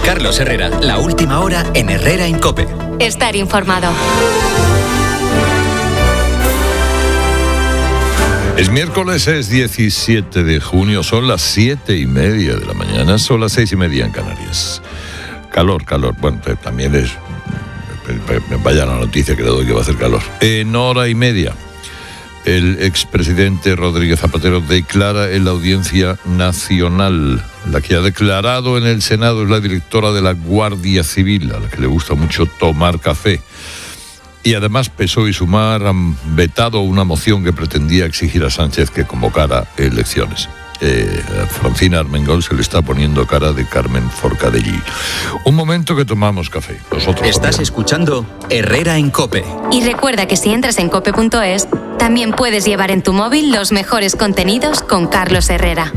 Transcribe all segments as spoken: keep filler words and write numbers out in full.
Carlos Herrera, la última hora en Herrera en COPE. Estar informado. Es miércoles, es diecisiete de junio, son las siete y media de la mañana, son las seis y media en Canarias. Calor, calor, bueno, también es... Vaya la noticia que le doy que va a hacer calor. En hora y media, el expresidente Rodríguez Zapatero declara en la Audiencia Nacional. La que ha declarado en el Senado es la directora de la Guardia Civil, a la que le gusta mucho tomar café. Y además P S O E y Sumar han vetado una moción que pretendía exigir a Sánchez que convocara elecciones. Eh, a Francina Armengol se le está poniendo cara de Carmen Forcadell. Un momento que tomamos café. Nosotros Estás también. escuchando Herrera en COPE. Y recuerda que si entras en cope punto es, también puedes llevar en tu móvil los mejores contenidos con Carlos Herrera.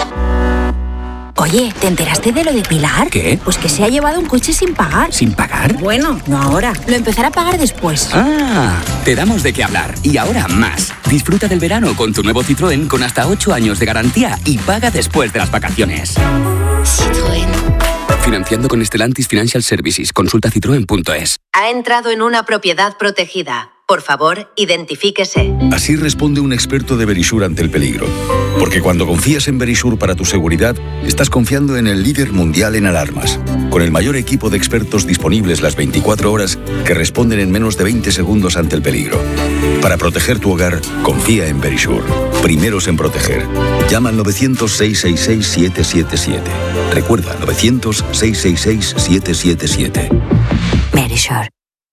Oye, ¿te enteraste de lo de Pilar? ¿Qué? Pues que se ha llevado un coche sin pagar. ¿Sin pagar? Bueno, no ahora. Lo empezará a pagar después. Ah, te damos de qué hablar. Y ahora más. Disfruta del verano con tu nuevo Citroën con hasta ocho años de garantía y paga después de las vacaciones. Citroën. Financiando con Stellantis Financial Services. Consulta citroen punto es. Ha entrado en una propiedad protegida. Por favor, identifíquese. Así responde un experto de Verisur ante el peligro. Porque cuando confías en Verisur para tu seguridad, estás confiando en el líder mundial en alarmas. Con el mayor equipo de expertos disponibles las veinticuatro horas que responden en menos de veinte segundos ante el peligro. Para proteger tu hogar, confía en Verisur. Primeros en proteger. Llama al novecientos, seiscientos sesenta y seis, siete siete siete. Recuerda, novecientos, seiscientos sesenta y seis, siete siete siete. Verisur.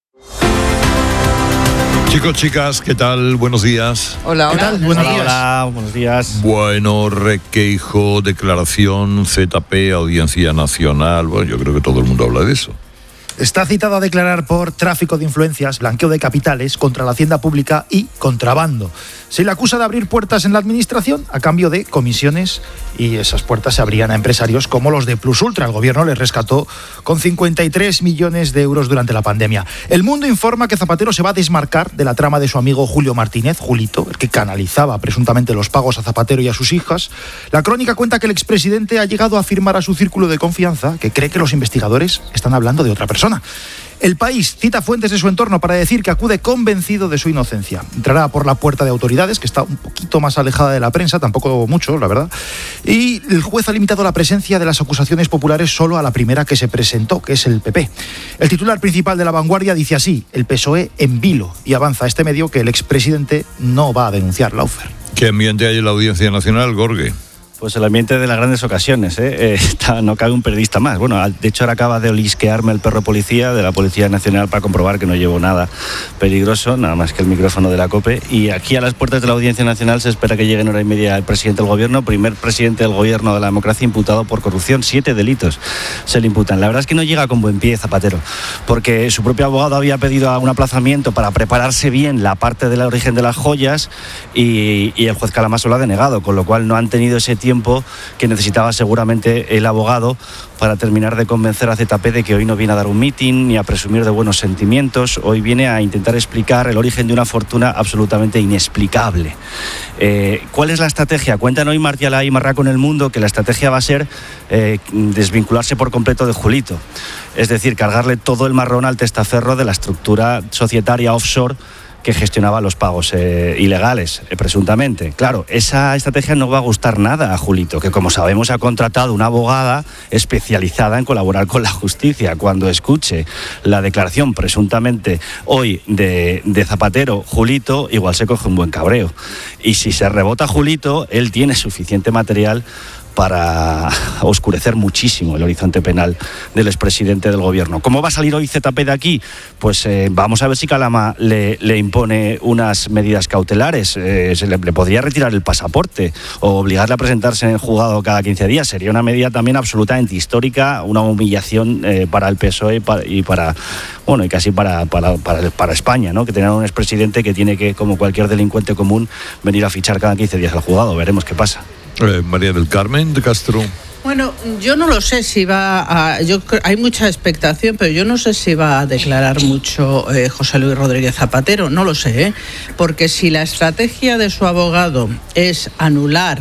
Chicos, chicas, ¿qué tal? Buenos días. Hola, hola. Buenos Hola, días. hola, buenos días. Bueno, requeijo, declaración, Z P, Audiencia Nacional. Bueno, yo creo que todo el mundo habla de eso. Está citado a declarar por tráfico de influencias, blanqueo de capitales, contra la hacienda pública y contrabando. Se le acusa de abrir puertas en la administración a cambio de comisiones y esas puertas se abrían a empresarios como los de Plus Ultra. El gobierno les rescató con cincuenta y tres millones de euros durante la pandemia. El Mundo informa que Zapatero se va a desmarcar de la trama de su amigo Julio Martínez, Julito, el que canalizaba presuntamente los pagos a Zapatero y a sus hijas. La Crónica cuenta que el expresidente ha llegado a afirmar a su círculo de confianza que cree que los investigadores están hablando de otra persona. El País cita fuentes de su entorno para decir que acude convencido de su inocencia. Entrará por la puerta de autoridades, que está un poquito más alejada de la prensa, tampoco mucho, la verdad. Y el juez ha limitado la presencia de las acusaciones populares solo a la primera que se presentó, que es el P P. El titular principal de La Vanguardia dice así: el P S O E en vilo, y avanza este medio que el expresidente no va a denunciar la Laufer. ¿Qué ambiente hay en la Audiencia Nacional, Gorge? Pues el ambiente de las grandes ocasiones, ¿eh? Eh, está, no cabe un periodista más. Bueno, de hecho ahora acaba de olisquearme el perro policía de la Policía Nacional para comprobar que no llevo nada peligroso, nada más que el micrófono de la COPE. Y aquí a las puertas de la Audiencia Nacional se espera que llegue en hora y media el presidente del gobierno, primer presidente del gobierno de la democracia imputado por corrupción. Siete delitos se le imputan. La verdad es que no llega con buen pie Zapatero, porque su propio abogado había pedido un aplazamiento para prepararse bien la parte del origen de las joyas y, y el juez Calamaso lo ha denegado, con lo cual no han tenido ese tiempo tiempo que necesitaba seguramente el abogado para terminar de convencer a Z P de que hoy no viene a dar un mitin ni a presumir de buenos sentimientos. Hoy viene a intentar explicar el origen de una fortuna absolutamente inexplicable. Eh, ¿Cuál es la estrategia? Cuentan hoy Martialá y Marraco en El Mundo que la estrategia va a ser eh, desvincularse por completo de Julito. Es decir, cargarle todo el marrón al testaferro de la estructura societaria offshore que gestionaba los pagos eh, ilegales, eh, presuntamente. Claro, esa estrategia no va a gustar nada a Julito, que como sabemos ha contratado una abogada especializada en colaborar con la justicia. Cuando escuche la declaración presuntamente hoy de, de Zapatero, Julito igual se coge un buen cabreo. Y si se rebota Julito, él tiene suficiente material para oscurecer muchísimo el horizonte penal del expresidente del gobierno. ¿Cómo va a salir hoy Z P de aquí? Pues eh, vamos a ver si Calama le, le impone unas medidas cautelares. Eh, se le, le podría retirar el pasaporte o obligarle a presentarse en el juzgado cada quince días. Sería una medida también absolutamente histórica, una humillación eh, para el P S O E y para, y para bueno, y casi para, para, para, para España, ¿no? Que tener un expresidente que tiene que, como cualquier delincuente común, venir a fichar cada quince días al juzgado. Veremos qué pasa. Eh, María del Carmen de Castro. Bueno, yo no lo sé si va a... Yo, hay mucha expectación, pero yo no sé si va a declarar mucho eh, José Luis Rodríguez Zapatero, no lo sé, ¿eh? Porque si la estrategia de su abogado es anular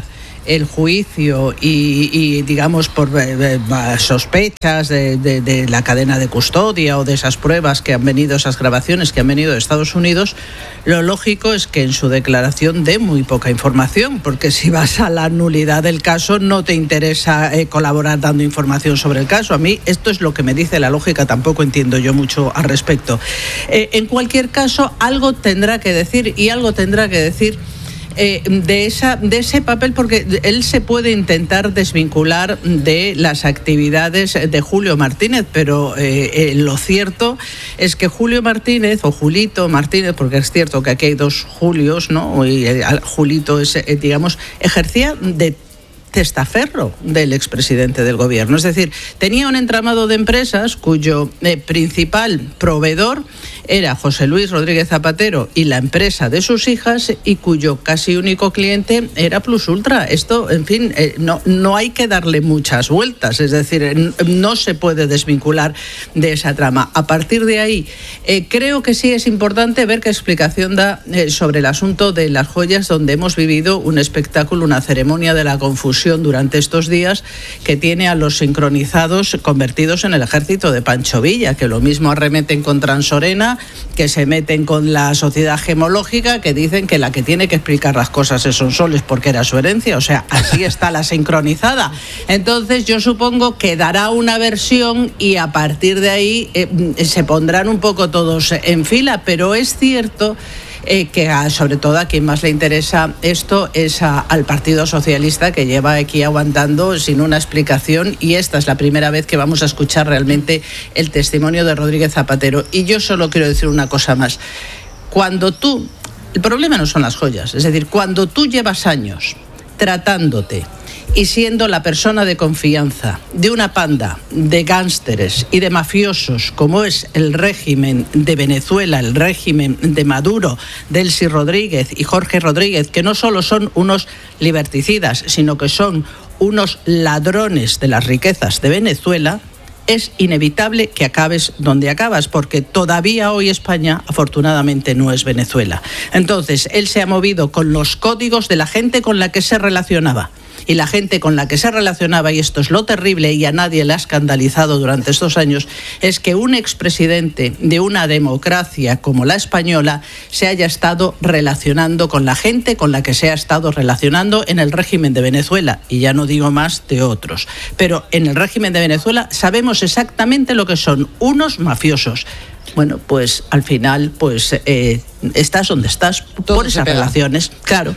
el juicio y, y digamos, por eh, sospechas de, de, de la cadena de custodia o de esas pruebas que han venido, esas grabaciones que han venido de Estados Unidos, lo lógico es que en su declaración dé muy poca información, porque si vas a la nulidad del caso no te interesa eh, colaborar dando información sobre el caso. A mí esto es lo que me dice la lógica, tampoco entiendo yo mucho al respecto. Eh, en cualquier caso, algo tendrá que decir y algo tendrá que decir Eh, de, esa, de ese papel, porque él se puede intentar desvincular de las actividades de Julio Martínez, pero eh, eh, lo cierto es que Julio Martínez, o Julito Martínez, porque es cierto que aquí hay dos Julios, ¿no? Y eh, Julito es, eh, digamos, ejercía de testaferro del expresidente del gobierno. Es decir, tenía un entramado de empresas cuyo eh, principal proveedor era José Luis Rodríguez Zapatero y la empresa de sus hijas, y cuyo casi único cliente era Plus Ultra. Esto, en fin, eh, no, no hay que darle muchas vueltas. Es decir, no se puede desvincular de esa trama. A partir de ahí, eh, creo que sí es importante ver qué explicación da eh, sobre el asunto de las joyas, donde hemos vivido un espectáculo, una ceremonia de la confusión durante estos días, que tiene a los sincronizados convertidos en el ejército de Pancho Villa, que lo mismo arremeten con Transorena, que se meten con la sociedad gemológica, que dicen que la que tiene que explicar las cosas es Sonsoles porque era su herencia. O sea, así está la sincronizada. Entonces yo supongo que dará una versión y a partir de ahí eh, se pondrán un poco todos en fila, pero es cierto Eh, que a, sobre todo a quien más le interesa esto es a, al Partido Socialista, que lleva aquí aguantando sin una explicación, y esta es la primera vez que vamos a escuchar realmente el testimonio de Rodríguez Zapatero. Y yo solo quiero decir una cosa más. Cuando tú, el problema no son las joyas, es decir, cuando tú llevas años tratándote y siendo la persona de confianza de una panda de gánsteres y de mafiosos como es el régimen de Venezuela, el régimen de Maduro, Delcy Rodríguez y Jorge Rodríguez, que no solo son unos liberticidas, sino que son unos ladrones de las riquezas de Venezuela, es inevitable que acabes donde acabas, porque todavía hoy España, afortunadamente, no es Venezuela. Entonces, él se ha movido con los códigos de la gente con la que se relacionaba. Y la gente con la que se relacionaba, y esto es lo terrible y a nadie le ha escandalizado durante estos años, es que un expresidente de una democracia como la española se haya estado relacionando con la gente con la que se ha estado relacionando en el régimen de Venezuela, y ya no digo más de otros. Pero en el régimen de Venezuela sabemos exactamente lo que son unos mafiosos. Bueno, pues al final, pues eh, estás donde estás por esas relaciones, claro.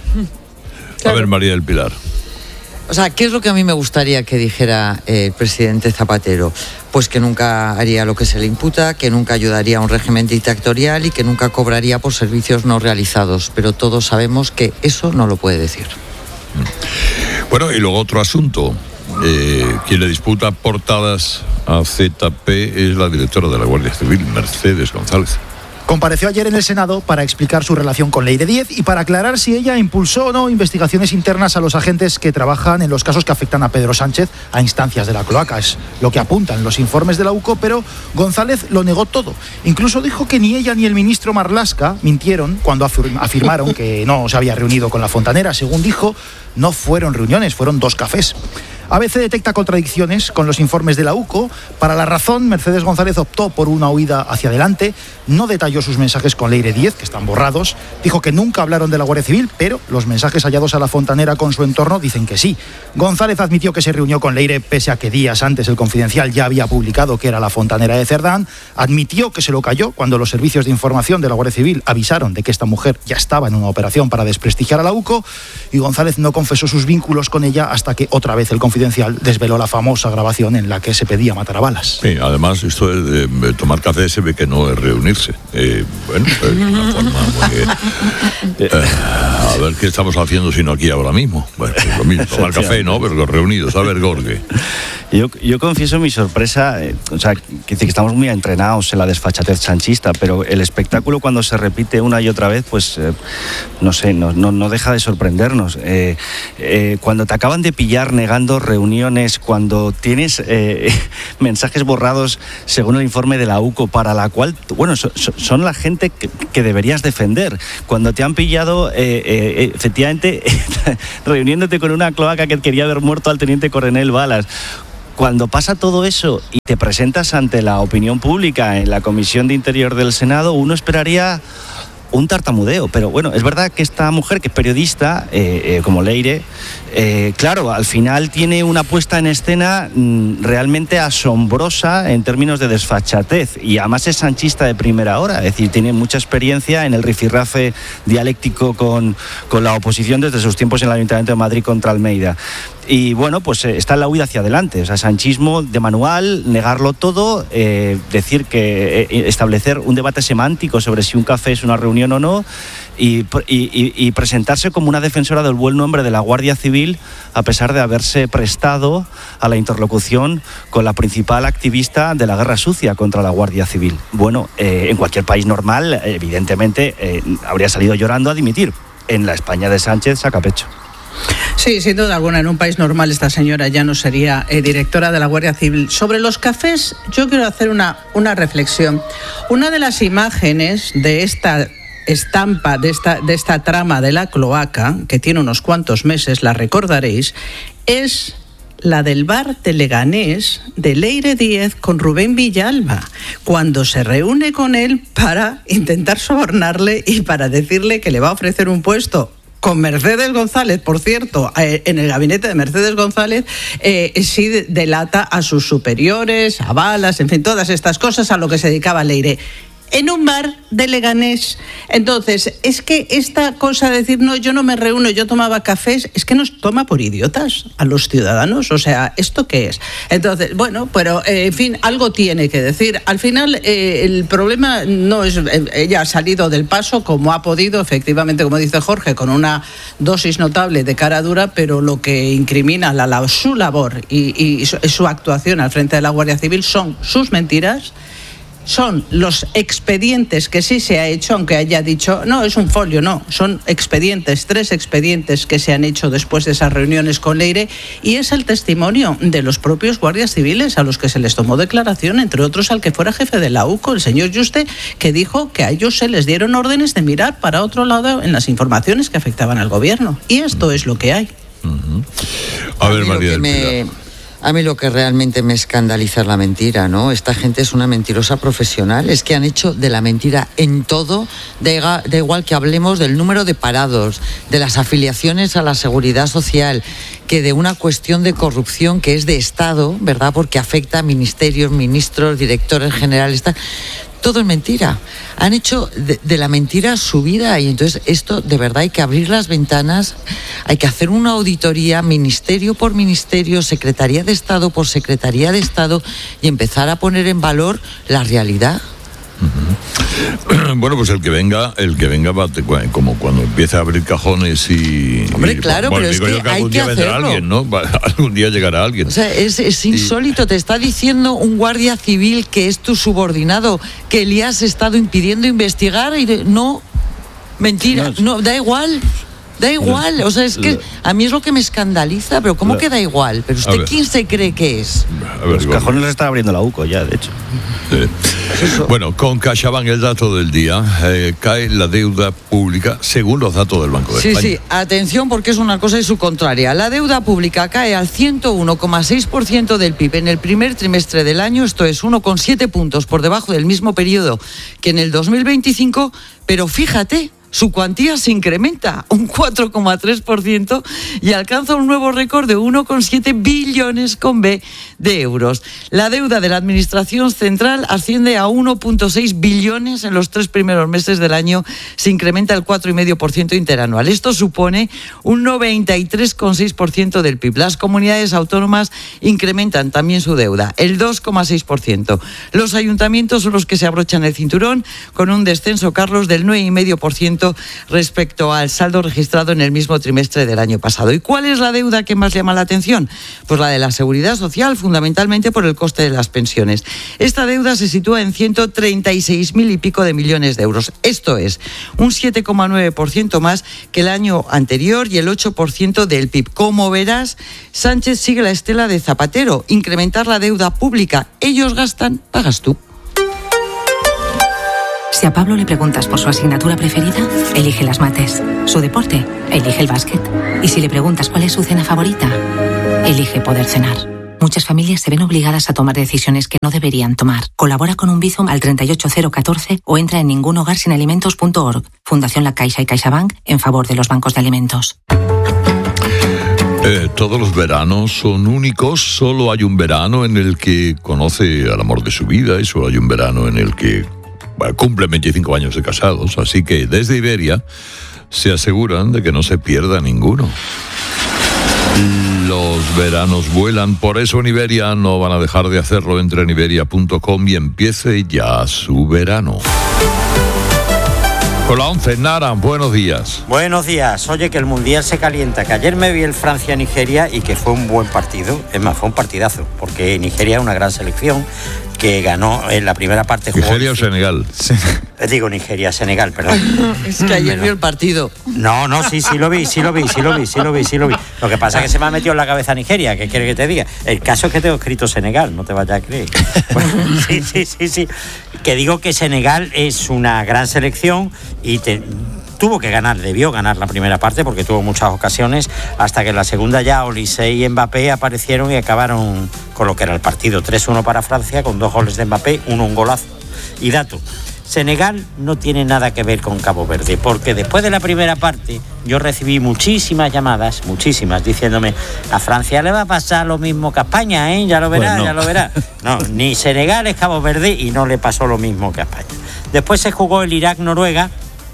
A ver, María del Pilar. O sea, ¿qué es lo que a mí me gustaría que dijera eh, el presidente Zapatero? Pues que nunca haría lo que se le imputa, que nunca ayudaría a un régimen dictatorial y que nunca cobraría por servicios no realizados. Pero todos sabemos que eso no lo puede decir. Bueno, y luego otro asunto. Eh, quien le disputa portadas a Z P es la directora de la Guardia Civil, Mercedes González. Compareció ayer en el Senado para explicar su relación con Leire Díez y para aclarar si ella impulsó o no investigaciones internas a los agentes que trabajan en los casos que afectan a Pedro Sánchez a instancias de la cloaca. Es lo que apuntan los informes de la U C O, pero González lo negó todo. Incluso dijo que ni ella ni el ministro Marlaska mintieron cuando afirmaron que no se había reunido con la fontanera. Según dijo, no fueron reuniones, fueron dos cafés. A B C detecta contradicciones con los informes de la U C O. Para la razón, Mercedes González optó por una huida hacia adelante. No detalló sus mensajes con Leire Díez, que están borrados. Dijo que nunca hablaron de la Guardia Civil, pero los mensajes hallados a la fontanera con su entorno dicen que sí. González admitió que se reunió con Leire, pese a que días antes el Confidencial ya había publicado que era la fontanera de Cerdán. Admitió que se lo cayó cuando los servicios de información de la Guardia Civil avisaron de que esta mujer ya estaba en una operación para desprestigiar a la U C O. Y González no confesó sus vínculos con ella hasta que otra vez el Confidencial desveló la famosa grabación en la que se pedía matar a balas. Sí, además esto de, de tomar café se ve que no es reunirse. Eh, bueno, es una forma muy... Eh, a ver qué estamos haciendo sino aquí ahora mismo. Bueno, pues lo mismo, tomar café, ¿no? Pero reunidos, a ver, Gorge. Yo, yo confieso mi sorpresa, eh, o sea, que, que estamos muy entrenados en la desfachatez sanchista, pero el espectáculo cuando se repite una y otra vez, pues eh, no sé, no, no, no deja de sorprendernos. Eh, eh, cuando te acaban de pillar negando reuniones, cuando tienes eh, mensajes borrados según el informe de la U C O, para la cual, bueno, so, so, son la gente que, que deberías defender. Cuando te han pillado, eh, eh, efectivamente, reuniéndote con una cloaca que quería haber muerto al teniente coronel Balas. Cuando pasa todo eso y te presentas ante la opinión pública en la Comisión de Interior del Senado, uno esperaría un tartamudeo, pero bueno, es verdad que esta mujer, que es periodista, eh, eh, como Leire, eh, claro, al final tiene una puesta en escena mm, realmente asombrosa en términos de desfachatez, y además es sanchista de primera hora, es decir, tiene mucha experiencia en el rifirrafe dialéctico con, con la oposición desde sus tiempos en el Ayuntamiento de Madrid contra Almeida. Y bueno, pues eh, está en la huida hacia adelante, o sea, sanchismo de manual, negarlo todo, eh, decir que eh, establecer un debate semántico sobre si un café es una reunión o no, y, y, y presentarse como una defensora del buen nombre de la Guardia Civil, a pesar de haberse prestado a la interlocución con la principal activista de la guerra sucia contra la Guardia Civil. Bueno, eh, en cualquier país normal, evidentemente, eh, habría salido llorando a dimitir. En la España de Sánchez saca pecho. Sí, sin duda alguna, en un país normal esta señora ya no sería eh, directora de la Guardia Civil. Sobre los cafés, yo quiero hacer una, una reflexión. Una de las imágenes de esta estampa, de esta, de esta trama de la cloaca, que tiene unos cuantos meses, la recordaréis, es la del bar de Leganés de Leire Díez con Rubén Villalba, cuando se reúne con él para intentar sobornarle y para decirle que le va a ofrecer un puesto con Mercedes González, por cierto, eh, en el gabinete de Mercedes González, eh, sí delata a sus superiores, a Balas, en fin, todas estas cosas a lo que se dedicaba Leire. En un bar de Leganés. Entonces, es que esta cosa de decir, no, yo no me reúno, yo tomaba cafés, es que nos toma por idiotas a los ciudadanos. O sea, ¿esto qué es? Entonces, bueno, pero, eh, en fin, algo tiene que decir. Al final, eh, el problema no es, eh, ella ha salido del paso como ha podido, efectivamente, como dice Jorge, con una dosis notable de cara dura, pero lo que incrimina la, la, su labor y, y su, su actuación al frente de la Guardia Civil son sus mentiras. Son los expedientes que sí se ha hecho, aunque haya dicho, no, es un folio, no, son expedientes, tres expedientes que se han hecho después de esas reuniones con Leire, y es el testimonio de los propios guardias civiles a los que se les tomó declaración, entre otros al que fuera jefe de la U C O, el señor Juste, que dijo que a ellos se les dieron órdenes de mirar para otro lado en las informaciones que afectaban al gobierno, y esto es lo que hay. Uh-huh. A ver, María del Pilar. A mí lo que realmente me escandaliza es la mentira, ¿no? Esta gente es una mentirosa profesional, es que han hecho de la mentira en todo, da, da igual que hablemos del número de parados, de las afiliaciones a la seguridad social, que de una cuestión de corrupción que es de Estado, ¿verdad? Porque afecta a ministerios, ministros, directores generales, tal. Todo es mentira. Han hecho de, de la mentira su vida, y entonces esto de verdad hay que abrir las ventanas, hay que hacer una auditoría ministerio por ministerio, Secretaría de Estado por Secretaría de Estado, y empezar a poner en valor la realidad. Uh-huh. Bueno, pues el que venga, el que venga va te, como cuando empieza a abrir cajones y... Hombre, claro, bueno, pero es que, que hay que hacerlo. Alguien, ¿no? Algún día llegará alguien. O sea, es, es insólito, y... te está diciendo un guardia civil que es tu subordinado, que le has estado impidiendo investigar, y de, no, mentira, no, no da igual. Da igual, o sea, es que a mí es lo que me escandaliza, pero ¿cómo que da igual? ¿Pero usted quién se cree que es? A ver, los cajones los está abriendo la U C O ya, de hecho. Sí. Bueno, con CaixaBank, el dato del día, eh, cae la deuda pública según los datos del Banco de sí, España. Sí, sí, atención, porque es una cosa y su contraria. La deuda pública cae al ciento uno coma seis por ciento del P I B en el primer trimestre del año, esto es uno coma siete puntos por debajo del mismo periodo que en el dos mil veinticinco, pero fíjate, su cuantía se incrementa un cuatro coma tres por ciento y alcanza un nuevo récord de uno coma siete billones con B de euros. La deuda de la Administración Central asciende a uno coma seis billones en los tres primeros meses del año, se incrementa el cuatro coma cinco por ciento interanual. Esto supone un noventa y tres coma seis por ciento del P I B. Las comunidades autónomas incrementan también su deuda, el dos coma seis por ciento. Los ayuntamientos son los que se abrochan el cinturón con un descenso, Carlos, del nueve coma cinco por ciento ciento respecto al saldo registrado en el mismo trimestre del año pasado. ¿Y cuál es la deuda que más llama la atención? Pues la de la seguridad social, fundamentalmente por el coste de las pensiones. Esta deuda se sitúa en ciento treinta y seis mil y pico de millones de euros. Esto es un siete coma nueve por ciento más que el año anterior y el ocho por ciento del P I B. Como verás, Sánchez sigue la estela de Zapatero, incrementar la deuda pública. Ellos gastan, pagas tú. Si a Pablo le preguntas por su asignatura preferida, elige las mates. Su deporte, elige el básquet. Y si le preguntas cuál es su cena favorita, elige poder cenar. Muchas familias se ven obligadas a tomar decisiones que no deberían tomar. Colabora con un Bizum al treinta y ocho cero catorce o entra en ningunhogarsinalimentos punto org. Fundación La Caixa y CaixaBank en favor de los bancos de alimentos. Eh, todos los veranos son únicos, solo hay un verano en el que conoce al amor de su vida y solo hay un verano en el que bueno, cumplen veinticinco años de casados, así que desde Iberia se aseguran de que no se pierda ninguno. Los veranos vuelan, por eso en Iberia no van a dejar de hacerlo. Entre en iberia punto com y empiece ya su verano. Con la once, Nara, buenos días. Buenos días. Oye, que el Mundial se calienta, que ayer me vi el Francia-Nigeria y que fue un buen partido. Es más, fue un partidazo, porque Nigeria es una gran selección que ganó en la primera parte. ¿Nigeria o Senegal? Sí. Digo Nigeria, Senegal, perdón. Es que ayer vi el partido. No, no, sí, sí lo vi, sí lo vi, sí lo vi, sí lo vi, sí lo vi. Lo que pasa es que se me ha metido en la cabeza Nigeria, ¿qué quiere que te diga? El caso es que tengo escrito Senegal, no te vayas a creer. Bueno, sí, sí, sí, sí. Que digo que Senegal es una gran selección y te... tuvo que ganar, debió ganar la primera parte porque tuvo muchas ocasiones, hasta que en la segunda ya Olise y Mbappé aparecieron y acabaron con lo que era el partido. tres uno para Francia, con dos goles de Mbappé, uno un golazo. Y dato, Senegal no tiene nada que ver con Cabo Verde, porque después de la primera parte yo recibí muchísimas llamadas, muchísimas, diciéndome, a Francia le va a pasar lo mismo que a España, ¿eh? Ya lo verás, pues no. ya lo verás. No, ni Senegal es Cabo Verde y no le pasó lo mismo que a España. Después se jugó el Irak-Noruega,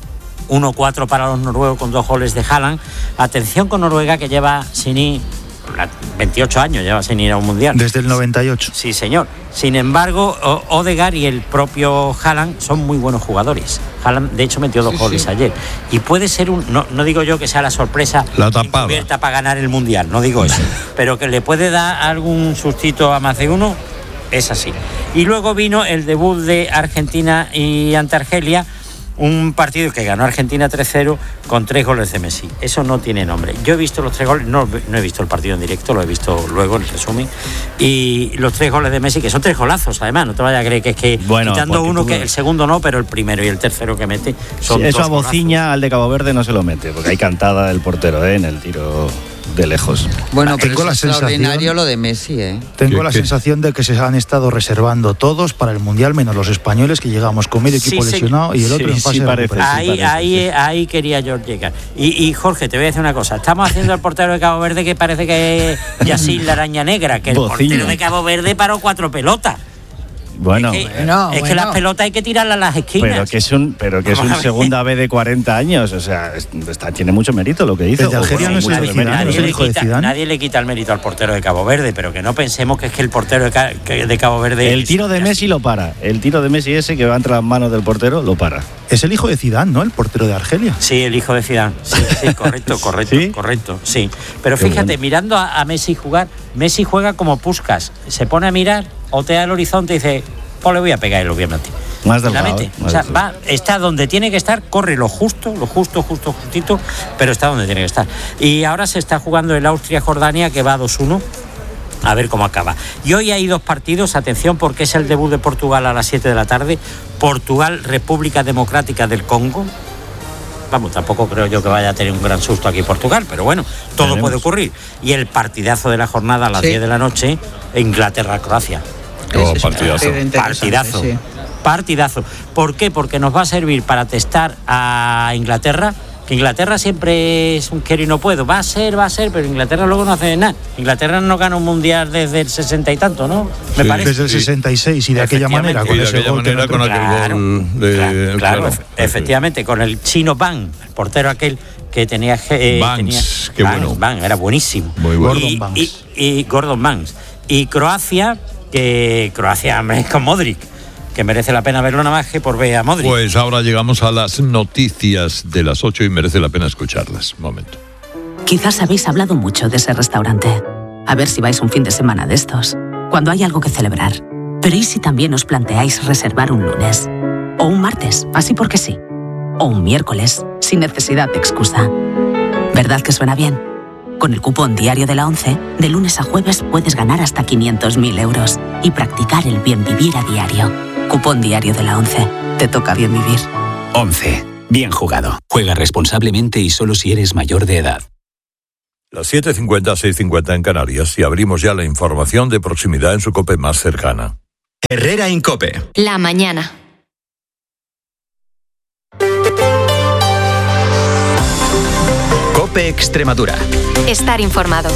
uno cuatro para los noruegos con dos goles de Haaland. Atención con Noruega, que lleva sin ir veintiocho años, lleva sin ir a un mundial. Desde el noventa y ocho. Sí, señor. Sin embargo, Odegaard y el propio Haaland son muy buenos jugadores. Haaland, de hecho, metió dos sí, goles sí. ayer. Y puede ser un... No, no digo yo que sea la sorpresa la tapada para ganar el mundial, no digo eso. Pero que le puede dar algún sustito a más de uno, es así. Y luego vino el debut de Argentina y ante Argelia, un partido que ganó Argentina tres cero con tres goles de Messi. Eso no tiene nombre. Yo he visto los tres goles, no, no he visto el partido en directo, lo he visto luego en el resumen. Y los tres goles de Messi, que son tres golazos, además, no te vayas a creer que es que bueno, quitando uno, tú... que el segundo no, pero el primero y el tercero que mete son sí, eso dos a Bociña, golazos. Al de Cabo Verde no se lo mete, porque hay cantada del portero, ¿eh? En el tiro de lejos. Bueno, pero tengo es la extraordinario lo de Messi, ¿eh? Tengo ¿Qué, la qué? sensación de que se han estado reservando todos para el Mundial, menos los españoles, que llegamos con medio equipo sí, lesionado y el otro sí, en fase sí, parece, de ahí, sí, parece, ahí, sí. ahí quería yo llegar. Y, y Jorge, te voy a decir una cosa. Estamos haciendo el portero de Cabo Verde que parece que es Yacine la araña negra, que el Bociña. Portero de Cabo Verde paró cuatro pelotas. Bueno, es que, bueno, es bueno. que las pelotas hay que tirarlas a las esquinas. Pero que es un, pero que es un segunda B de cuarenta años, o sea, está, tiene mucho mérito lo que hizo. El de Algeria no es el de Zidane, nadie, no es el le hijo de quita, Zidane. nadie le quita el mérito al portero de Cabo Verde, pero que no pensemos que es que el portero de, Ca, de Cabo Verde... El tiro de Messi lo para, el tiro de Messi ese que va entre las manos del portero lo para. Es el hijo de Zidane, ¿no? El portero de Argelia. Sí, el hijo de Zidane. Sí, sí, correcto, correcto, ¿Sí? correcto, sí. Pero Qué fíjate, bueno. mirando a, a Messi jugar, Messi juega como Puskás. Se pone a mirar, otea el horizonte y dice... pues le voy a pegar y lo voy a meter. Más del lado, ¿eh? O sea, va, está donde tiene que estar, corre lo justo, lo justo, justo, justito, pero está donde tiene que estar. Y ahora se está jugando el Austria-Jordania, que va dos uno. A ver cómo acaba. Y hoy hay dos partidos, atención, porque es el debut de Portugal a las siete de la tarde. Portugal, República Democrática del Congo. Vamos, tampoco creo yo que vaya a tener un gran susto aquí Portugal, pero bueno, todo Tenemos. puede ocurrir. Y el partidazo de la jornada a las sí. diez de la noche, Inglaterra-Croacia. Oh, partidazo. Partidazo. Sí. Partidazo. ¿Por qué? Porque nos va a servir para testar a Inglaterra, que Inglaterra siempre es un quiero y no puedo. Va a ser, va a ser, pero Inglaterra luego no hace nada. Inglaterra no gana un mundial desde el sesenta y tanto, ¿no? Me sí, parece. Desde el sesenta y seis y de aquella manera, con y de ese aquella gol manera, con aquel claro, gol de, claro, claro, claro, efectivamente, con el chino Van, el portero aquel que tenía... Eh, Banks, tenía, qué Banks, bueno. Banks, era buenísimo. Muy bueno. Y, Gordon Banks. Y, y Gordon Banks. Y Croacia, que Croacia, hombre, con Modric. que merece la pena verlo nada más que por ver a Modric. Pues ahora llegamos a las noticias de las ocho y merece la pena escucharlas. Un momento. Quizás habéis hablado mucho de ese restaurante. A ver si vais un fin de semana de estos, cuando hay algo que celebrar. Pero ¿y si también os planteáis reservar un lunes? O un martes, así porque sí. O un miércoles, sin necesidad de excusa. ¿Verdad que suena bien? Con el cupón diario de la ONCE, de lunes a jueves puedes ganar hasta quinientos mil euros y practicar el bien vivir a diario. Cupón diario de la ONCE. Te toca bien vivir. ONCE. Bien jugado. Juega responsablemente y solo si eres mayor de edad. Las siete cincuenta, seis cincuenta en Canarias y abrimos ya la información de proximidad en su COPE más cercana. Herrera en COPE. La mañana. COPE Extremadura. Estar informado.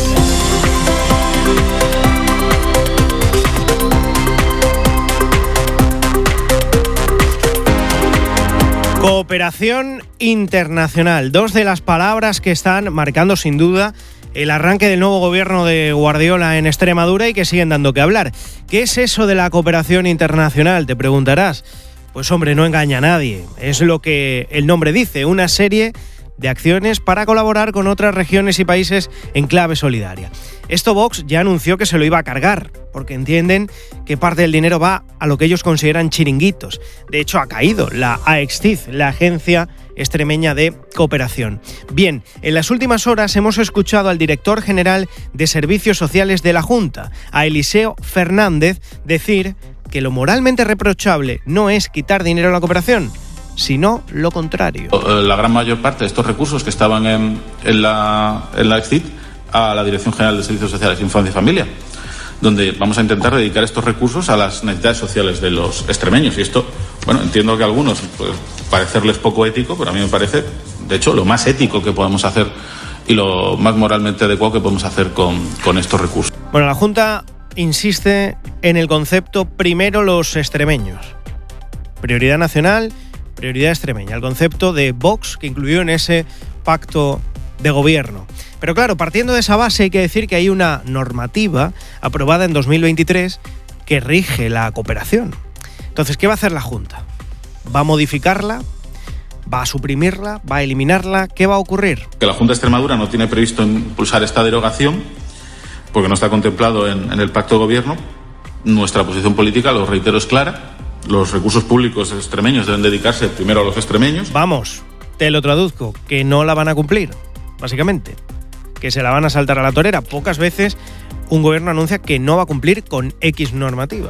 Cooperación internacional, dos de las palabras que están marcando sin duda el arranque del nuevo gobierno de Guardiola en Extremadura y que siguen dando que hablar. ¿Qué es eso de la cooperación internacional?, te preguntarás. Pues hombre, no engaña a nadie. Es lo que el nombre dice, una serie de acciones para colaborar con otras regiones y países en clave solidaria. Esto Vox ya anunció que se lo iba a cargar, porque entienden que parte del dinero va a lo que ellos consideran chiringuitos. De hecho, ha caído la AEXTIZ, la Agencia Extremeña de Cooperación. Bien, en las últimas horas hemos escuchado al director general de Servicios Sociales de la Junta, a Eliseo Fernández, decir que lo moralmente reprochable no es quitar dinero a la cooperación, sino lo contrario. La gran mayor parte de estos recursos que estaban en, en la, en la AEXTIZ a la Dirección General de Servicios Sociales, Infancia y Familia, donde vamos a intentar dedicar estos recursos a las necesidades sociales de los extremeños. Y esto, bueno, entiendo que a algunos puede parecerles poco ético, pero a mí me parece, de hecho, lo más ético que podemos hacer y lo más moralmente adecuado que podemos hacer con, con estos recursos. Bueno, la Junta insiste en el concepto primero los extremeños. Prioridad nacional, prioridad extremeña. El concepto de Vox que incluyó en ese pacto de gobierno. Pero claro, partiendo de esa base hay que decir que hay una normativa aprobada en dos mil veintitrés que rige la cooperación. Entonces, ¿qué va a hacer la Junta? ¿Va a modificarla? ¿Va a suprimirla? ¿Va a eliminarla? ¿Qué va a ocurrir? Que la Junta de Extremadura no tiene previsto impulsar esta derogación porque no está contemplado en, en el pacto de gobierno. Nuestra posición política, lo reitero, es clara. Los recursos públicos extremeños deben dedicarse primero a los extremeños. Vamos, te lo traduzco, que no la van a cumplir, básicamente. Que se la van a saltar a la torera. Pocas veces un gobierno anuncia que no va a cumplir con X normativa.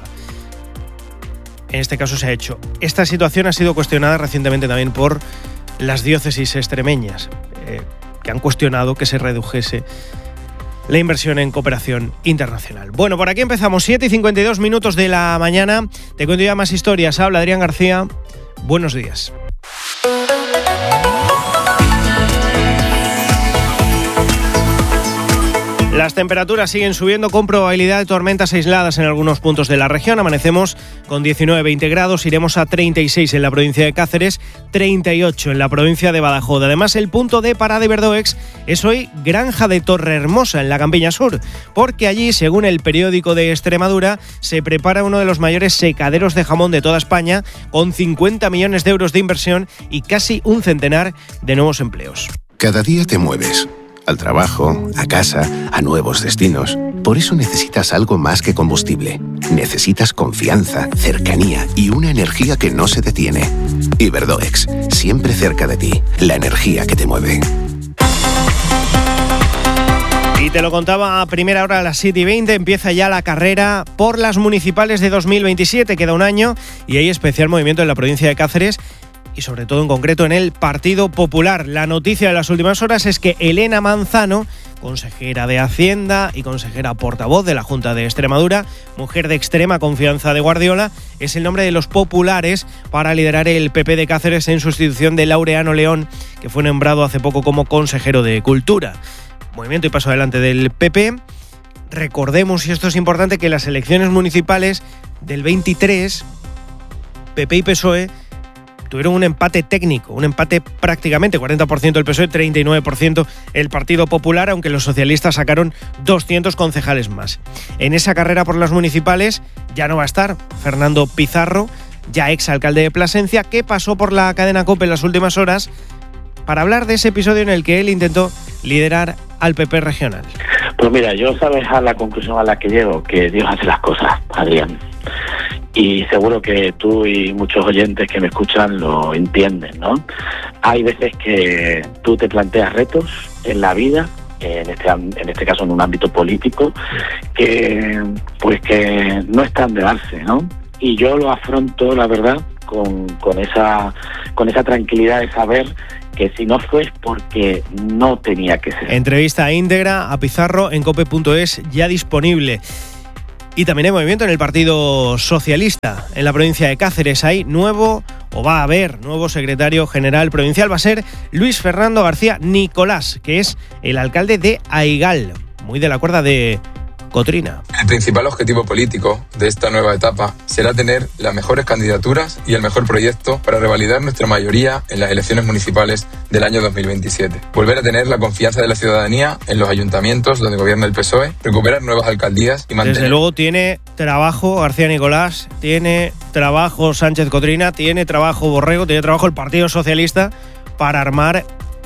En este caso se ha hecho. Esta situación ha sido cuestionada recientemente también por las diócesis extremeñas, eh, que han cuestionado que se redujese la inversión en cooperación internacional. Bueno, por aquí empezamos, siete y cincuenta y dos minutos de la mañana. Te cuento ya más historias. Habla Adrián García. Buenos días. Las temperaturas siguen subiendo con probabilidad de tormentas aisladas en algunos puntos de la región. Amanecemos con diecinueve a veinte grados, iremos a treinta y seis en la provincia de Cáceres, treinta y ocho en la provincia de Badajoz. Además, el punto de parada de Iberdoex es hoy Granja de Torrehermosa, en la Campiña Sur, porque allí, según el periódico de Extremadura, se prepara uno de los mayores secaderos de jamón de toda España, con cincuenta millones de euros de inversión y casi un centenar de nuevos empleos. Cada día te mueves. Al trabajo, a casa, a nuevos destinos. Por eso necesitas algo más que combustible. Necesitas confianza, cercanía y una energía que no se detiene. Iberdoex, siempre cerca de ti. La energía que te mueve. Y te lo contaba a primera hora a las siete y veinte, empieza ya la carrera por las municipales de dos mil veintisiete. Queda un año y hay especial movimiento en la provincia de Cáceres y sobre todo en concreto en el Partido Popular. La noticia de las últimas horas es que Elena Manzano, consejera de Hacienda y consejera portavoz de la Junta de Extremadura, mujer de extrema confianza de Guardiola, es el nombre de los populares para liderar el P P de Cáceres en sustitución de Laureano León, que fue nombrado hace poco como consejero de Cultura. Movimiento y paso adelante del P P. Recordemos, y esto es importante, que las elecciones municipales del veintitrés, P P y P S O E tuvieron un empate técnico, un empate prácticamente, cuarenta por ciento el P S O E, treinta y nueve por ciento el Partido Popular, aunque los socialistas sacaron doscientos concejales más. En esa carrera por las municipales ya no va a estar Fernando Pizarro, ya exalcalde de Plasencia, que pasó por la cadena COPE en las últimas horas para hablar de ese episodio en el que él intentó liderar al P P regional. Pues mira, yo sabes a la conclusión a la que llego, que Dios hace las cosas, Adrián. Y seguro que tú y muchos oyentes que me escuchan lo entienden, ¿no? Hay veces que tú te planteas retos en la vida, en este en este caso en un ámbito político, que pues que no están de darse, ¿no? Y yo lo afronto, la verdad, con, con esa con esa tranquilidad de saber que si no fue es porque no tenía que ser. Entrevista íntegra a Pizarro en cope punto es, ya disponible. Y también hay movimiento en el Partido Socialista. En la provincia de Cáceres hay nuevo, o va a haber, nuevo secretario general provincial. Va a ser Luis Fernando García Nicolás, que es el alcalde de Aigal, muy de la cuerda de Cotrina. El principal objetivo político de esta nueva etapa será tener las mejores candidaturas y el mejor proyecto para revalidar nuestra mayoría en las elecciones municipales del año dos mil veintisiete. Volver a tener la confianza de la ciudadanía en los ayuntamientos donde gobierna el P S O E, recuperar nuevas alcaldías y mantener... Desde luego tiene trabajo García Nicolás, tiene trabajo Sánchez Cotrina, tiene trabajo Borrego, tiene trabajo el Partido Socialista para armar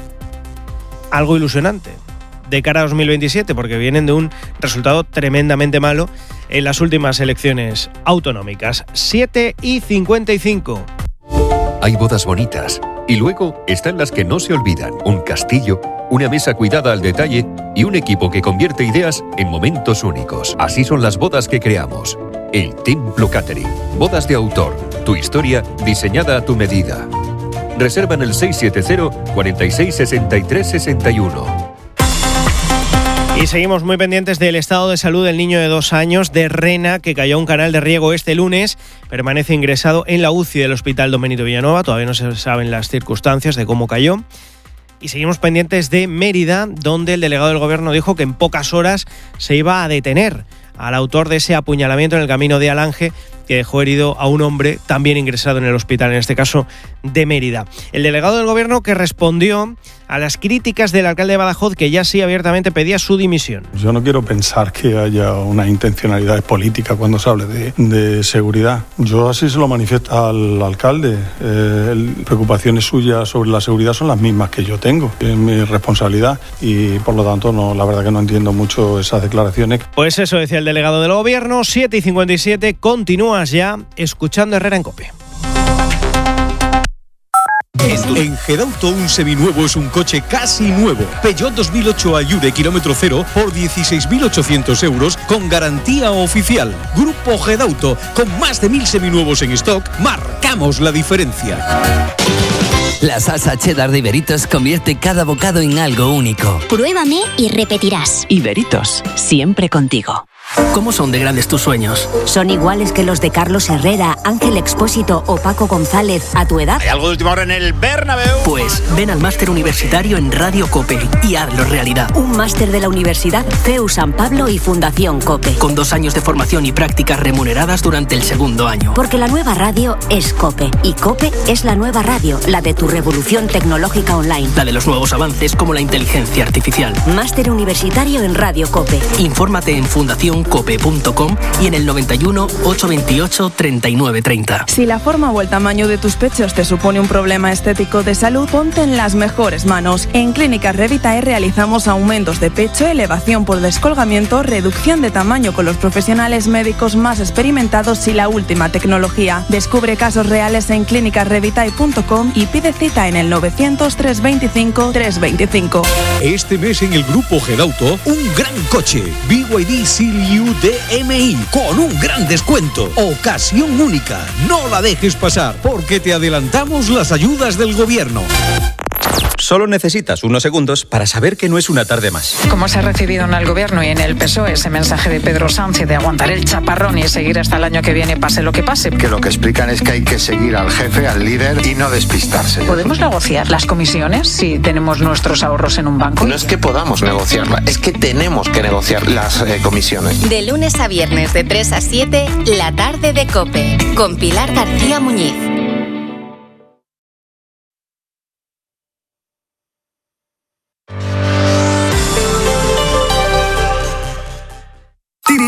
algo ilusionante de cara a dos mil veintisiete, porque vienen de un resultado tremendamente malo en las últimas elecciones autonómicas. siete y cincuenta y cinco. Hay bodas bonitas y luego están las que no se olvidan. Un castillo, una mesa cuidada al detalle y un equipo que convierte ideas en momentos únicos. Así son las bodas que creamos. El Templo Catering. Bodas de autor. Tu historia diseñada a tu medida. Reserva en el seis siete cero, cuarenta y seis, sesenta y tres, sesenta y uno. Y seguimos muy pendientes del estado de salud del niño de dos años de Rena, que cayó a un canal de riego este lunes. Permanece ingresado en la U C I del Hospital Don Benito Villanueva. Todavía no se saben las circunstancias de cómo cayó. Y seguimos pendientes de Mérida, donde el delegado del gobierno dijo que en pocas horas se iba a detener al autor de ese apuñalamiento en el camino de Alange, que dejó herido a un hombre también ingresado en el hospital, en este caso de Mérida. El delegado del gobierno que respondió a las críticas del alcalde de Badajoz, que ya sí abiertamente pedía su dimisión. Yo no quiero pensar que haya una intencionalidad política cuando se hable de, de seguridad. Yo así se lo manifiesto al alcalde. Eh, el, preocupaciones suyas sobre la seguridad son las mismas que yo tengo. Es mi responsabilidad y por lo tanto no, la verdad que no entiendo mucho esas declaraciones. Pues eso decía el delegado del gobierno. Siete y cincuenta y siete, continúas ya escuchando Herrera en COPE. En Gedauto un seminuevo es un coche casi nuevo. Peugeot dos mil ocho Ayure kilómetro cero por dieciséis mil ochocientos euros con garantía oficial. Grupo Gedauto, con más de mil seminuevos en stock, marcamos la diferencia. La salsa cheddar de Iberitos convierte cada bocado en algo único. Pruébame y repetirás. Iberitos, siempre contigo. ¿Cómo son de grandes tus sueños? ¿Son iguales que los de Carlos Herrera, Ángel Expósito o Paco González a tu edad? ¿Hay algo de última hora en el Bernabéu? Pues ven al máster universitario en Radio COPE y hazlo realidad. Un máster de la Universidad C E U San Pablo y Fundación COPE. Con dos años de formación y prácticas remuneradas durante el segundo año. Porque la nueva radio es COPE y COPE es la nueva radio, la de tu revolución tecnológica online. La de los nuevos avances como la inteligencia artificial. Máster universitario en Radio COPE. Infórmate en fundación cope punto com y en el noventa y uno, ochocientos veintiocho, treinta y nueve treinta. Si la forma o el tamaño de tus pechos te supone un problema estético de salud, ponte en las mejores manos. En Clínicas Revitae realizamos aumentos de pecho, elevación por descolgamiento, reducción de tamaño con los profesionales médicos más experimentados y la última tecnología. Descubre casos reales en clínicas revitae punto com y pide cita en el novecientos, trescientos veinticinco, trescientos veinticinco. Este mes en el Grupo Gedauto, un gran coche. B Y D Silvio D M I con un gran descuento. Ocasión única. No la dejes pasar porque te adelantamos las ayudas del gobierno. Solo necesitas unos segundos para saber que no es una tarde más. Como se ha recibido en el gobierno y en el P S O E ese mensaje de Pedro Sánchez de aguantar el chaparrón y seguir hasta el año que viene pase lo que pase. Que lo que explican es que hay que seguir al jefe, al líder y no despistarse. ¿Podemos negociar las comisiones si tenemos nuestros ahorros en un banco? No es que podamos negociarla, es que tenemos que negociar las eh, comisiones. De lunes a viernes de tres a siete, la tarde de COPE, con Pilar García Muñiz.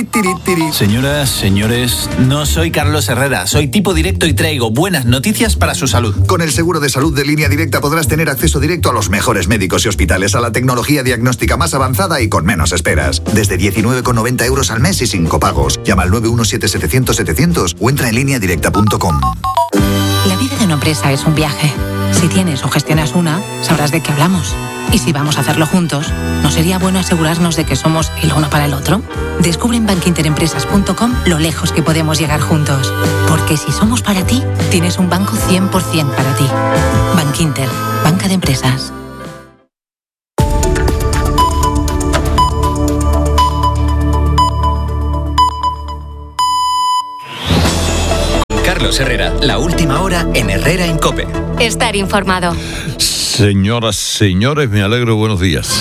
tiri, tiri. Señoras, señores, no soy Carlos Herrera, soy tipo directo y traigo buenas noticias para su salud. Con el seguro de salud de Línea Directa podrás tener acceso directo a los mejores médicos y hospitales, a la tecnología diagnóstica más avanzada y con menos esperas. Desde diecinueve con noventa euros al mes y sin copagos. Llama al nueve uno siete setecientos setecientos o entra en línea directa punto com. La vida de una empresa es un viaje. Si tienes o gestionas una, sabrás de qué hablamos. Y si vamos a hacerlo juntos, ¿no sería bueno asegurarnos de que somos el uno para el otro? Descubre en bankinterempresas punto com lo lejos que podemos llegar juntos. Porque si somos para ti, tienes un banco cien por ciento para ti. Bankinter, banca de empresas. Carlos Herrera, la última hora en Herrera en COPE. Estar informado. Señoras, señores, me alegro, buenos días.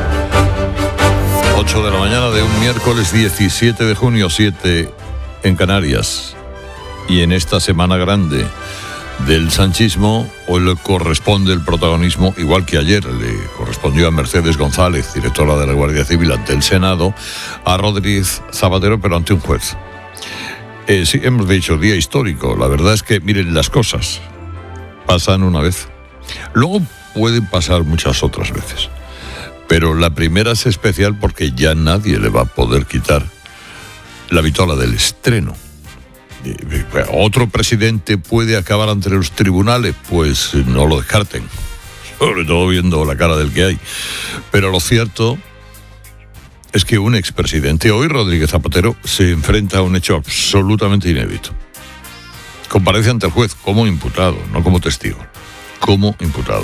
ocho de la mañana de un miércoles diecisiete de junio, siete en Canarias. Y en esta semana grande del sanchismo, hoy le corresponde el protagonismo, igual que ayer le correspondió a Mercedes González, directora de la Guardia Civil, ante el Senado, a Rodríguez Zapatero, pero ante un juez. Eh, sí, hemos dicho día histórico. La verdad es que, miren, las cosas pasan una vez. Luego pueden pasar muchas otras veces. Pero la primera es especial porque ya nadie le va a poder quitar la vitola del estreno. ¿Otro presidente puede acabar ante los tribunales? Pues no lo descarten. Sobre todo viendo la cara del que hay. Pero lo cierto es que un expresidente, hoy Rodríguez Zapatero, se enfrenta a un hecho absolutamente inédito. Comparece ante el juez como imputado, no como testigo, como imputado.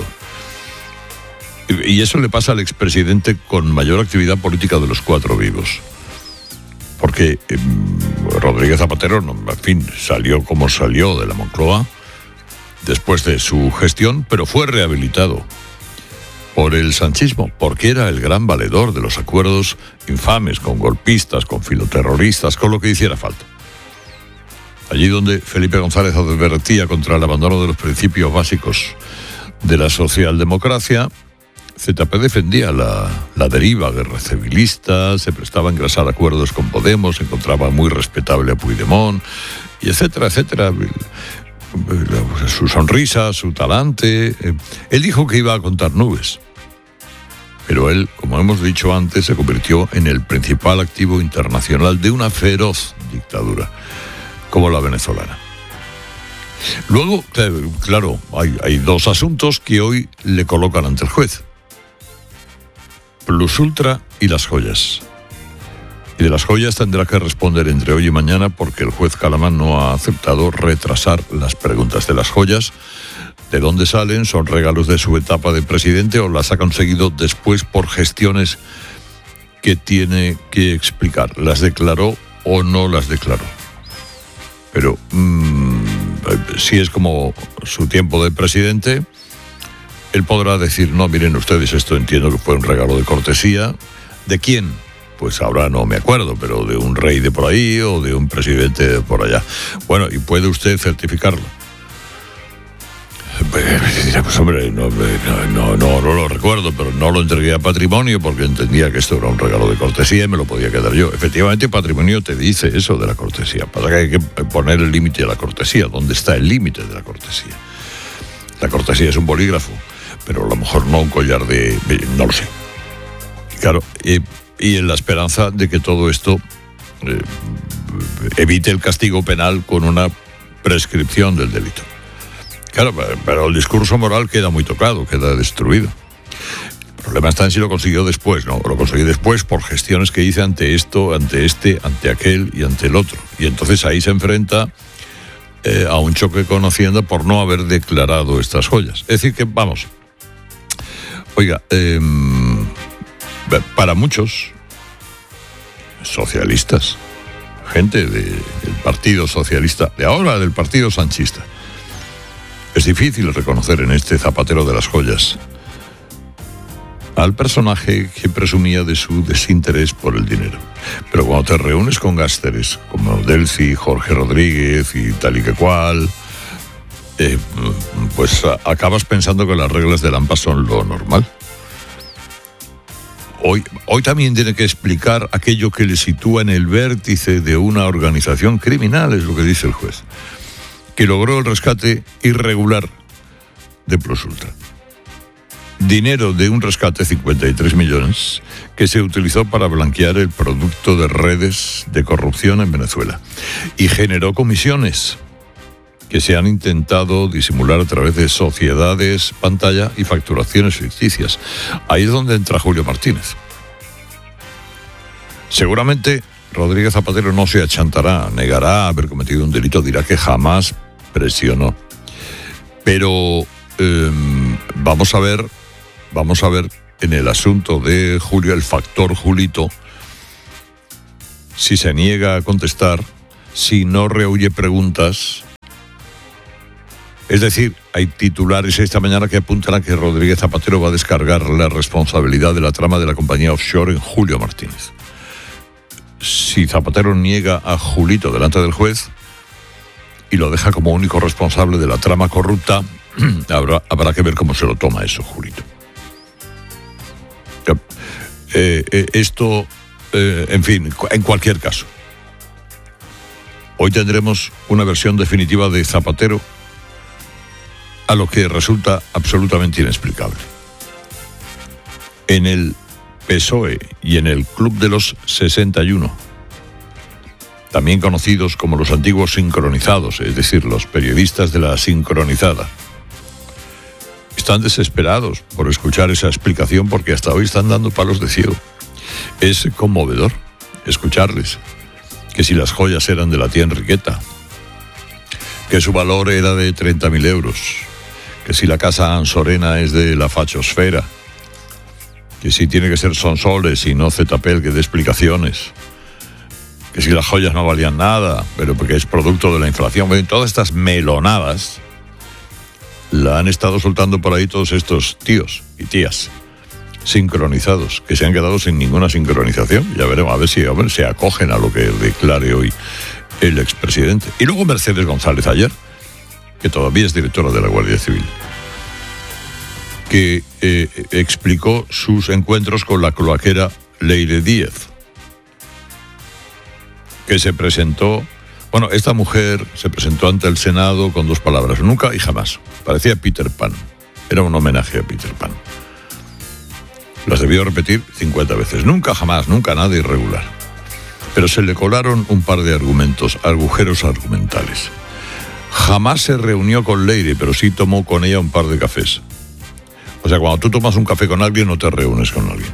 Y eso le pasa al expresidente con mayor actividad política de los cuatro vivos. Porque eh, Rodríguez Zapatero, no, en fin, salió como salió de la Moncloa después de su gestión, pero fue rehabilitado por el sanchismo, porque era el gran valedor de los acuerdos infames con golpistas, con filoterroristas, con lo que hiciera falta. Allí donde Felipe González advertía contra el abandono de los principios básicos de la socialdemocracia, Z P defendía la, la deriva guerra civilista, se prestaba a engrasar acuerdos con Podemos, encontraba muy respetable a Puigdemont, y etcétera, etcétera. Su sonrisa, su talante. Él dijo que iba a contar nubes. Pero él, como hemos dicho antes, se convirtió en el principal activo internacional de una feroz dictadura, como la venezolana. Luego, claro, hay, hay dos asuntos que hoy le colocan ante el juez. Plus Ultra y las joyas. Y de las joyas tendrá que responder entre hoy y mañana porque el juez Calamán no ha aceptado retrasar las preguntas de las joyas. ¿De dónde salen? ¿Son regalos de su etapa de presidente o las ha conseguido después por gestiones que tiene que explicar? ¿Las declaró o no las declaró? Pero mmm, si es como su tiempo de presidente, él podrá decir, no, miren ustedes, esto entiendo que fue un regalo de cortesía. ¿De quién? Pues ahora no me acuerdo, pero de un rey de por ahí o de un presidente de por allá. Bueno, y puede usted certificarlo. Pues hombre, no, no, no, no lo recuerdo, pero no lo entregué a Patrimonio porque entendía que esto era un regalo de cortesía y me lo podía quedar yo. Efectivamente, Patrimonio te dice eso de la cortesía. Pasa que hay que poner el límite de la cortesía. ¿Dónde está el límite de la cortesía? La cortesía es un bolígrafo, pero a lo mejor no un collar de... no lo sé. Claro, y, y en la esperanza de que todo esto eh, evite el castigo penal con una prescripción del delito. Claro, pero el discurso moral queda muy tocado, queda destruido. El problema está en si lo consiguió después, ¿no? Lo conseguí después por gestiones que hice ante esto, ante este, ante aquel y ante el otro. Y entonces ahí se enfrenta eh, a un choque con Hacienda por no haber declarado estas joyas. Es decir que, vamos, oiga, eh, para muchos socialistas, gente de, del Partido Socialista, de ahora del Partido Sanchista, es difícil reconocer en este Zapatero de las joyas al personaje que presumía de su desinterés por el dinero. Pero cuando te reúnes con gásteres como Delcy, Jorge Rodríguez y tal y que cual, eh, pues a, acabas pensando que las reglas del AMPA son lo normal. hoy, hoy también tiene que explicar aquello que le sitúa en el vértice de una organización criminal, es lo que dice el juez, que logró el rescate irregular de Plus Ultra. Dinero de un rescate, cincuenta y tres millones, que se utilizó para blanquear el producto de redes de corrupción en Venezuela y generó comisiones que se han intentado disimular a través de sociedades, pantalla y facturaciones ficticias. Ahí es donde entra Julio Martínez. Seguramente Rodríguez Zapatero no se achantará, negará haber cometido un delito, dirá que jamás presionó. Pero eh, vamos a ver, vamos a ver en el asunto de Julio, el factor Julito, si se niega a contestar, si no rehuye preguntas. Es decir, hay titulares esta mañana que apuntan a que Rodríguez Zapatero va a descargar la responsabilidad de la trama de la compañía offshore en Julio Martínez. Si Zapatero niega a Julito delante del juez y lo deja como único responsable de la trama corrupta, habrá, habrá que ver cómo se lo toma eso, Julito. Eh, eh, esto, eh, en fin, en cualquier caso, hoy tendremos una versión definitiva de Zapatero a lo que resulta absolutamente inexplicable. En el P S O E y en el Club de los sesenta y uno, también conocidos como los antiguos sincronizados, es decir, los periodistas de la sincronizada, están desesperados por escuchar esa explicación porque hasta hoy están dando palos de ciego. Es conmovedor escucharles que si las joyas eran de la tía Enriqueta, que su valor era de treinta mil euros, que si la casa Ansorena es de la fachosfera, que si tiene que ser Sonsoles y no Zetapel que dé explicaciones, que si las joyas no valían nada, pero porque es producto de la inflación. Bueno, todas estas melonadas la han estado soltando por ahí todos estos tíos y tías sincronizados, que se han quedado sin ninguna sincronización. Ya veremos, a ver si a ver, se acogen a lo que declare hoy el expresidente. Y luego Mercedes González ayer, que todavía es directora de la Guardia Civil, que eh, explicó sus encuentros con la cloaquera Leire Díez, que se presentó, bueno, esta mujer se presentó ante el Senado con dos palabras, nunca y jamás. Parecía Peter Pan, era un homenaje a Peter Pan. Las debió repetir cincuenta veces, nunca, jamás, nunca, nada irregular. Pero se le colaron un par de argumentos, agujeros argumentales. Jamás se reunió con Leire, pero sí tomó con ella un par de cafés. O sea, cuando tú tomas un café con alguien, no te reúnes con alguien.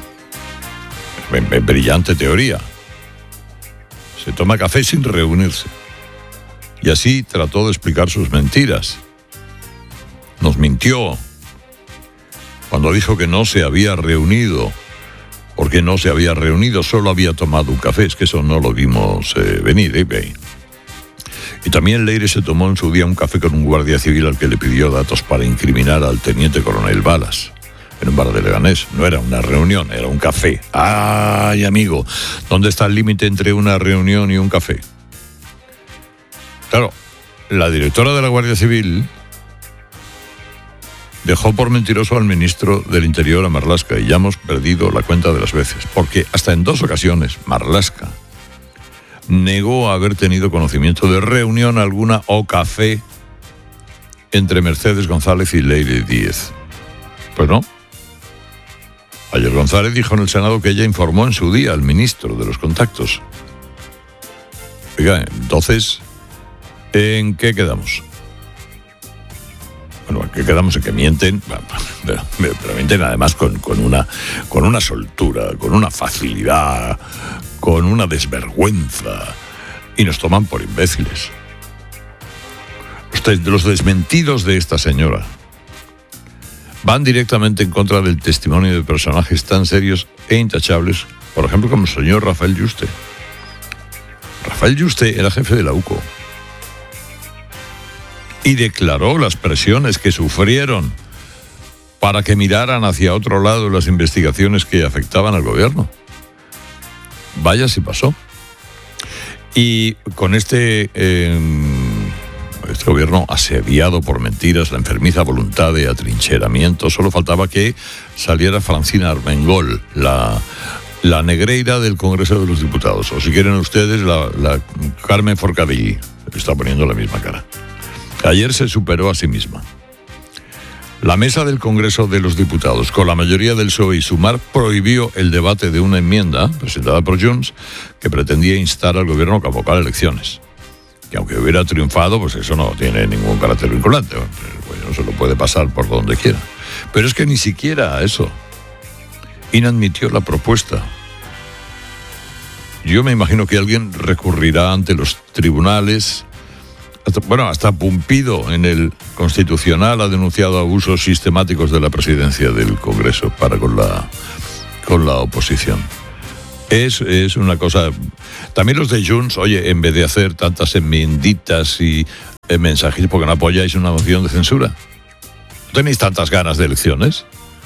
Brillante teoría. Se toma café sin reunirse. Y así trató de explicar sus mentiras. Nos mintió cuando dijo que no se había reunido, porque no se había reunido, solo había tomado un café. Es que eso no lo vimos eh, venir, ¿eh? Y también Leire se tomó en su día un café con un guardia civil al que le pidió datos para incriminar al teniente coronel Balas en un bar de Leganés. No era una reunión, era un café. ¡Ay, amigo! ¿Dónde está el límite entre una reunión y un café? Claro, la directora de la Guardia Civil dejó por mentiroso al ministro del Interior, a Marlaska, y ya hemos perdido la cuenta de las veces, porque hasta en dos ocasiones Marlaska negó haber tenido conocimiento de reunión alguna o café entre Mercedes González y Leire Díez. Pues no. Ayer González dijo en el Senado que ella informó en su día al ministro de los contactos. Oiga, entonces, ¿en qué quedamos? Bueno, ¿en qué quedamos? En que mienten, pero, pero mienten además con, con, una, con una soltura, con una facilidad, con una desvergüenza, y nos toman por imbéciles. Los, los desmentidos de esta señora van directamente en contra del testimonio de personajes tan serios e intachables, por ejemplo, como el señor Rafael Yuste. Rafael Yuste era jefe de la U C O y declaró las presiones que sufrieron para que miraran hacia otro lado las investigaciones que afectaban al gobierno. Vaya si pasó. Y con este eh, Este gobierno asediado por mentiras, la enfermiza voluntad de atrincheramiento. Solo faltaba que saliera Francina Armengol, la, la negreira del Congreso de los Diputados. O si quieren ustedes, la, la Carmen Forcadell. Está poniendo la misma cara. Ayer se superó a sí misma. La mesa del Congreso de los Diputados, con la mayoría del P S O E y Sumar, prohibió el debate de una enmienda presentada por Junts que pretendía instar al gobierno a convocar elecciones. Que aunque hubiera triunfado, pues eso no tiene ningún carácter vinculante. Pues no se lo puede pasar por donde quiera. Pero es que ni siquiera eso. Inadmitió la propuesta. Yo me imagino que alguien recurrirá ante los tribunales. Hasta, bueno, hasta Pumpido en el Constitucional ha denunciado abusos sistemáticos de la presidencia del Congreso para con la, con la oposición. Es, es una cosa... También los de Junts, oye, en vez de hacer tantas enmienditas y eh, mensajes, ¿por qué no apoyáis una moción de censura? ¿No tenéis tantas ganas de elecciones?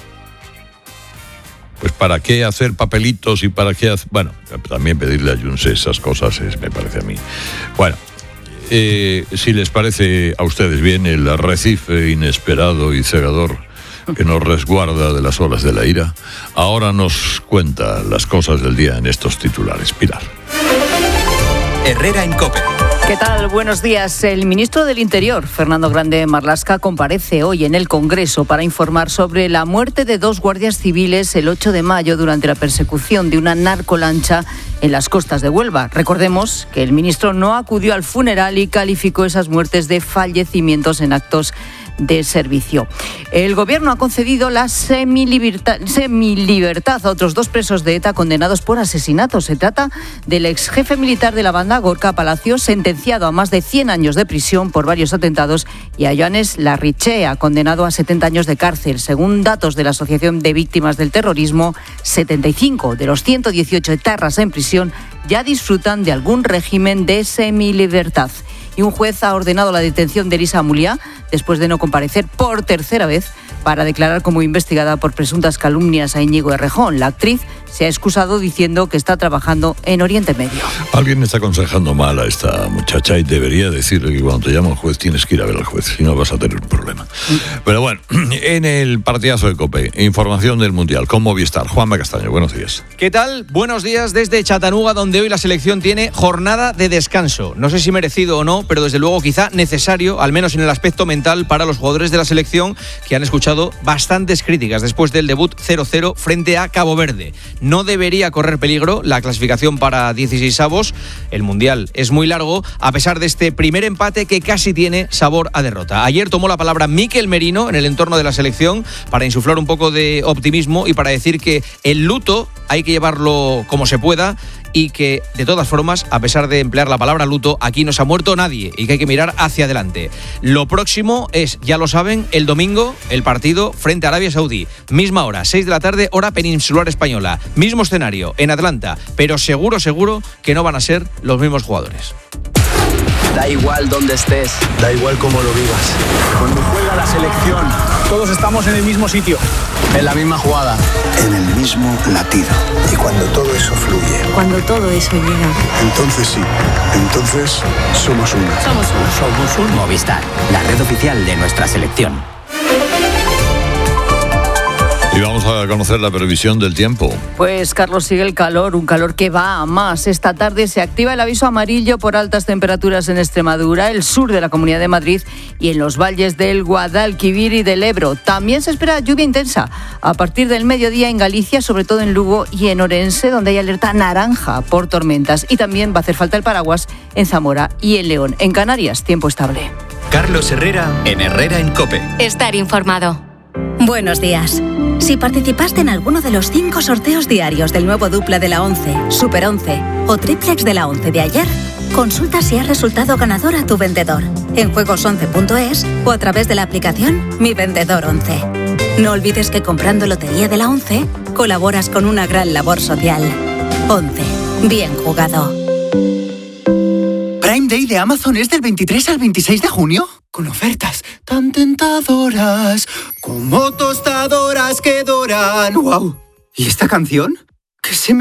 Pues ¿para qué hacer papelitos y para qué hacer...? Bueno, también pedirle a Junts esas cosas es, me parece a mí. Bueno, eh, si les parece a ustedes bien el arrecife inesperado y cegador que nos resguarda de las olas de la ira, ahora nos cuenta las cosas del día en estos titulares. Pilar. Herrera en COPE. ¿Qué tal? Buenos días. El ministro del Interior, Fernando Grande Marlaska, comparece hoy en el Congreso para informar sobre la muerte de dos guardias civiles el ocho de mayo durante la persecución de una narcolancha en las costas de Huelva. Recordemos que el ministro no acudió al funeral y calificó esas muertes de fallecimientos en actos de servicio. El gobierno ha concedido la semilibertad, semilibertad a otros dos presos de ETA condenados por asesinato. Se trata del ex jefe militar de la banda, Gorka Palacios, sentenciado a más de cien años de prisión por varios atentados, y a Joanes Larrichea, condenado a setenta años de cárcel. Según datos de la Asociación de Víctimas del Terrorismo, setenta y cinco de los ciento dieciocho etarras en prisión ya disfrutan de algún régimen de semilibertad. Y un juez ha ordenado la detención de Elisa Muliá después de no comparecer por tercera vez para declarar como investigada por presuntas calumnias a Íñigo Errejón. La actriz se ha excusado diciendo que está trabajando en Oriente Medio. Alguien está aconsejando mal a esta muchacha y debería decirle que cuando te llama un juez tienes que ir a ver al juez, si no vas a tener un problema. Mm. Pero bueno, en el partidazo de COPE, información del Mundial con Movistar. Juanma Castaño, buenos días. ¿Qué tal? Buenos días desde Chattanooga, donde hoy la selección tiene jornada de descanso. No sé si merecido o no, pero desde luego quizá necesario, al menos en el aspecto mental, para los jugadores de la selección, que han escuchado bastantes críticas después del debut cero cero frente a Cabo Verde. No debería correr peligro la clasificación para dieciseisavos. El Mundial es muy largo, a pesar de este primer empate que casi tiene sabor a derrota. Ayer tomó la palabra Mikel Merino en el entorno de la selección para insuflar un poco de optimismo y para decir que el luto hay que llevarlo como se pueda, y que, de todas formas, a pesar de emplear la palabra luto, aquí no se ha muerto nadie y que hay que mirar hacia adelante. Lo próximo es, ya lo saben, el domingo, el partido frente a Arabia Saudí. Misma hora, seis de la tarde, hora peninsular española. Mismo escenario, en Atlanta, pero seguro, seguro que no van a ser los mismos jugadores. Da igual dónde estés, da igual cómo lo vivas. Cuando juega la selección, todos estamos en el mismo sitio, en la misma jugada, en el mismo latido. Y cuando todo eso fluye, cuando todo eso llega, entonces sí, entonces somos uno. Somos uno. Somos un Movistar, la red oficial de nuestra selección. Y vamos a conocer la previsión del tiempo. Pues, Carlos, sigue el calor, un calor que va a más. Esta tarde se activa el aviso amarillo por altas temperaturas en Extremadura, el sur de la Comunidad de Madrid y en los valles del Guadalquivir y del Ebro. También se espera lluvia intensa a partir del mediodía en Galicia, sobre todo en Lugo y en Orense, donde hay alerta naranja por tormentas. Y también va a hacer falta el paraguas en Zamora y en León. En Canarias, tiempo estable. Carlos Herrera en Herrera en COPE. Estar informado. Buenos días. Si participaste en alguno de los cinco sorteos diarios del nuevo Dupla de la once, Super once o Triplex de la once de ayer, consulta si has resultado ganador a tu vendedor en juegos once punto es o a través de la aplicación Mi Vendedor once. No olvides que comprando Lotería de la once colaboras con una gran labor social. once. Bien jugado. Prime Day de Amazon es del veintitrés al veintiséis de junio, con ofertas tan tentadoras como tostadoras que doran. ¡Wow! ¿Y esta canción? ¿Qué se me